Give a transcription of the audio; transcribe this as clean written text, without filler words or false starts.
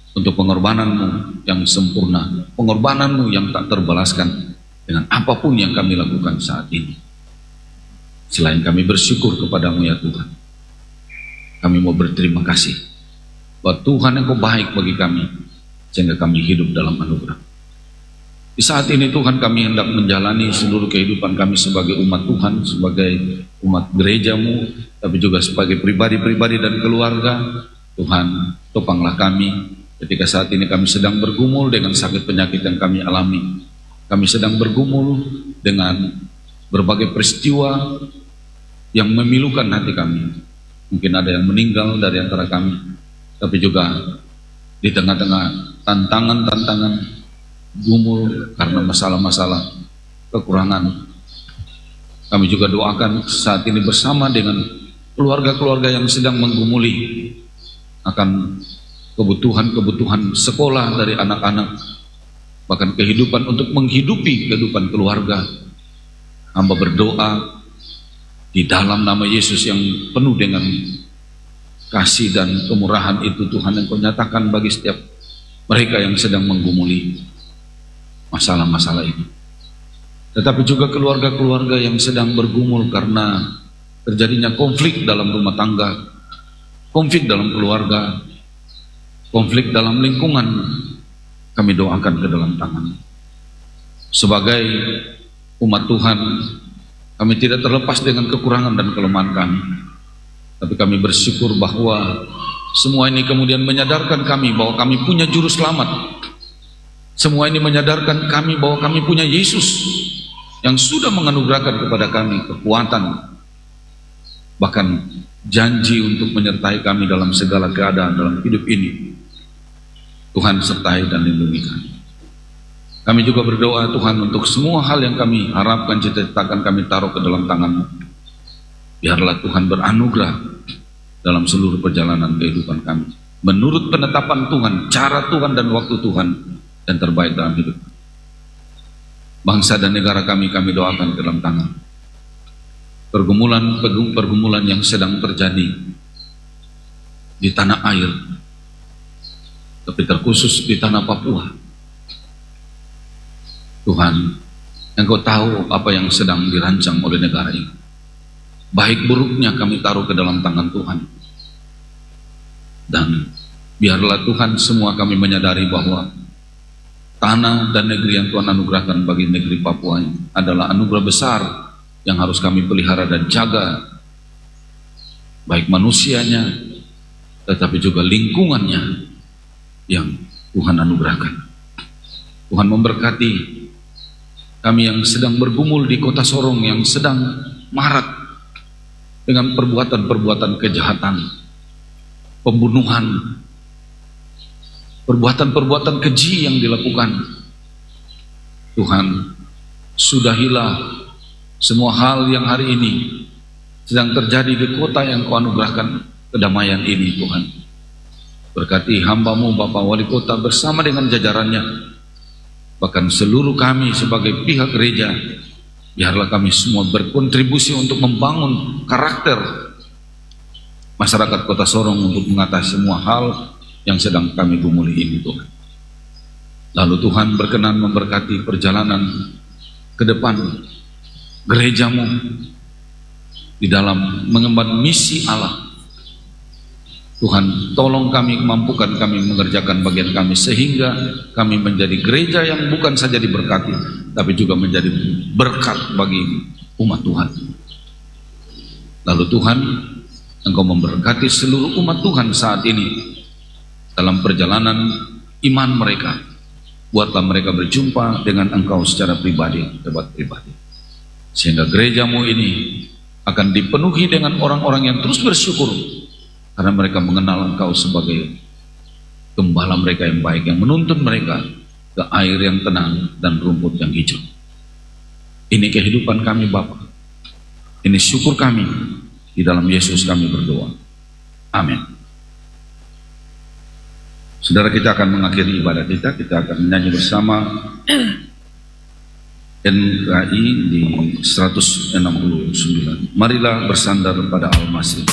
untuk pengorbananmu yang sempurna, pengorbananmu yang tak terbalaskan dengan apapun yang kami lakukan saat ini. Selain kami bersyukur kepadamu ya Tuhan, kami mau berterima kasih bahwa Tuhan Engkau baik bagi kami, sehingga kami hidup dalam anugerah. Di saat ini Tuhan, kami hendak menjalani seluruh kehidupan kami sebagai umat Tuhan, sebagai umat gerejamu, tapi juga sebagai pribadi-pribadi dan keluarga. Tuhan, topanglah kami ketika saat ini kami sedang bergumul dengan sakit penyakit yang kami alami. Kami sedang bergumul dengan berbagai peristiwa yang memilukan hati kami. Mungkin ada yang meninggal dari antara kami, tapi juga di tengah-tengah tantangan-tantangan, gumul karena masalah-masalah kekurangan, kami juga doakan saat ini bersama dengan keluarga-keluarga yang sedang menggumuli akan kebutuhan-kebutuhan sekolah dari anak-anak, bahkan kehidupan untuk menghidupi kehidupan keluarga. Hamba berdoa di dalam nama Yesus yang penuh dengan kasih dan kemurahan itu, Tuhan, Engkau nyatakan bagi setiap mereka yang sedang menggumuli masalah-masalah ini. Tetapi juga keluarga-keluarga yang sedang bergumul karena terjadinya konflik dalam rumah tangga, konflik dalam keluarga, konflik dalam lingkungan, kami doakan ke dalam tangan. Sebagai umat Tuhan, kami tidak terlepas dengan kekurangan dan kelemahan kami, tapi kami bersyukur bahwa semua ini kemudian menyadarkan kami bahwa kami punya juru selamat. Semua ini menyadarkan kami bahwa kami punya Yesus yang sudah menganugerahkan kepada kami kekuatan, bahkan janji untuk menyertai kami dalam segala keadaan dalam hidup ini. Tuhan sertai dan lindungi kami. Kami juga berdoa Tuhan untuk semua hal yang kami harapkan, cita-citakan, kami taruh ke dalam tangan-Mu. Biarlah Tuhan beranugerah dalam seluruh perjalanan kehidupan kami, menurut penetapan Tuhan, cara Tuhan dan waktu Tuhan yang terbaik dalam hidup. Bangsa dan negara kami doakan ke dalam tangan. Pergumulan yang sedang terjadi di tanah air, tapi terkhusus di tanah Papua. Tuhan, Engkau tahu apa yang sedang dirancang oleh negara ini. Baik buruknya kami taruh ke dalam tangan Tuhan. Dan biarlah Tuhan, semua kami menyadari bahwa tanah dan negeri yang Tuhan anugerahkan bagi negeri Papua ini adalah anugerah besar yang harus kami pelihara dan jaga, baik manusianya tetapi juga lingkungannya yang Tuhan anugerahkan. Tuhan memberkati kami yang sedang bergumul di kota Sorong, yang sedang marak dengan perbuatan-perbuatan kejahatan, pembunuhan, perbuatan-perbuatan keji yang dilakukan. Tuhan, sudahilah semua hal yang hari ini sedang terjadi di kota yang Kau anugerahkan kedamaian ini. Tuhan, berkati hamba-Mu Bapak Wali Kota bersama dengan jajarannya, bahkan seluruh kami sebagai pihak gereja. Biarlah kami semua berkontribusi untuk membangun karakter masyarakat kota Sorong untuk mengatasi semua hal yang sedang kami gumuli ini, Tuhan. Lalu Tuhan berkenan memberkati perjalanan ke depan gereja-Mu di dalam mengemban misi Allah. Tuhan, tolong kami, mampukan kami mengerjakan bagian kami, sehingga kami menjadi gereja yang bukan saja diberkati, tapi juga menjadi berkat bagi umat Tuhan. Lalu Tuhan, Engkau memberkati seluruh umat Tuhan saat ini dalam perjalanan iman mereka. Buatlah mereka berjumpa dengan Engkau secara pribadi, debat pribadi, sehingga gereja-Mu ini akan dipenuhi dengan orang-orang yang terus bersyukur karena mereka mengenal Engkau sebagai gembala mereka yang baik, yang menuntun mereka ke air yang tenang dan rumput yang hijau. Ini kehidupan kami Bapa, ini syukur kami, di dalam Yesus kami berdoa. Amin. Saudara, kita akan mengakhiri ibadah kita akan menyanyi bersama NKI di 169. Marilah bersandar pada Al-Masih.